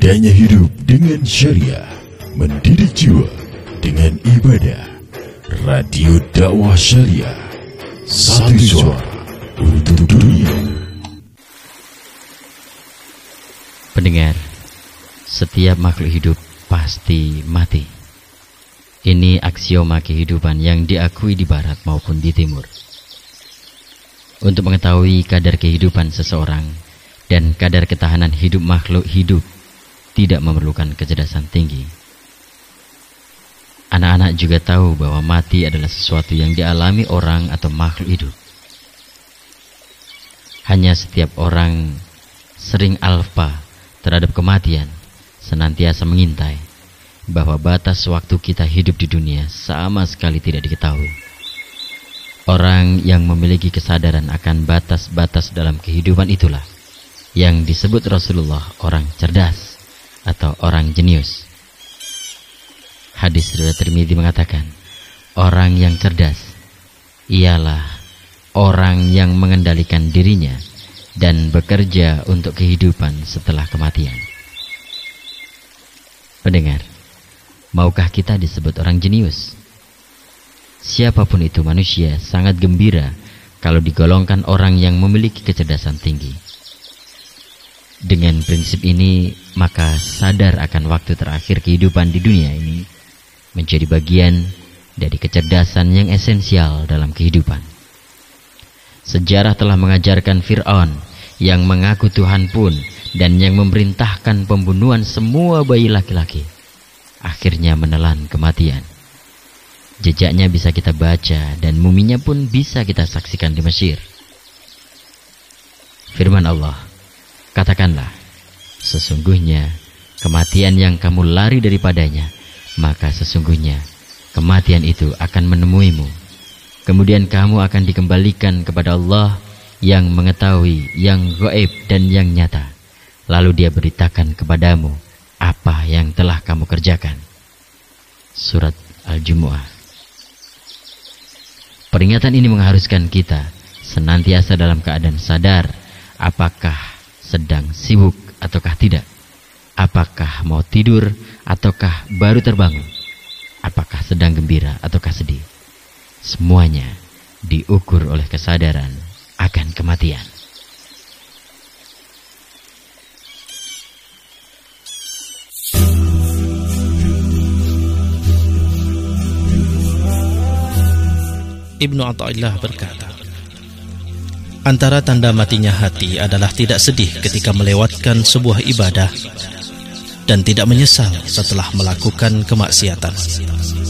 Indahnya hidup dengan syariah, mendidik jiwa dengan ibadah. Radio Dakwah Syariah, satu suara untuk dunia. Pendengar, setiap makhluk hidup pasti mati. Ini aksioma kehidupan yang diakui di barat maupun di timur. Untuk mengetahui kadar kehidupan seseorang dan kadar ketahanan hidup makhluk hidup tidak memerlukan kecerdasan tinggi. Anak-anak juga tahu bahwa mati adalah sesuatu yang dialami orang atau makhluk hidup. Hanya setiap orang sering alfa terhadap kematian, senantiasa mengintai bahwa batas waktu kita hidup di dunia sama sekali tidak diketahui. Orang yang memiliki kesadaran akan batas-batas dalam kehidupan itulah yang disebut Rasulullah orang cerdas atau orang jenius. Hadis riwayat Tirmidzi mengatakan, orang yang cerdas ialah orang yang mengendalikan dirinya dan bekerja untuk kehidupan setelah kematian. Pendengar, maukah kita disebut orang jenius? Siapapun itu manusia sangat gembira kalau digolongkan orang yang memiliki kecerdasan tinggi. Dengan prinsip ini, maka sadar akan waktu terakhir kehidupan di dunia ini menjadi bagian dari kecerdasan yang esensial dalam kehidupan. Sejarah telah mengajarkan Fir'aun yang mengaku Tuhan pun dan yang memerintahkan pembunuhan semua bayi laki-laki akhirnya menelan kematian. Jejaknya bisa kita baca dan muminya pun bisa kita saksikan di Mesir. Firman Allah, katakanlah, sesungguhnya kematian yang kamu lari daripadanya, maka sesungguhnya kematian itu akan menemuimu. Kemudian kamu akan dikembalikan kepada Allah yang mengetahui yang gaib dan yang nyata. Lalu Dia beritakan kepadamu apa yang telah kamu kerjakan. Surat Al-Jumu'ah. Peringatan ini mengharuskan kita senantiasa dalam keadaan sadar apakah sedang sibuk ataukah tidak, apakah mau tidur ataukah baru terbangun, apakah sedang gembira ataukah sedih. Semuanya diukur oleh kesadaran akan kematian. Ibnu Athaillah berkata, antara tanda matinya hati adalah tidak sedih ketika melewatkan sebuah ibadah dan tidak menyesal setelah melakukan kemaksiatan.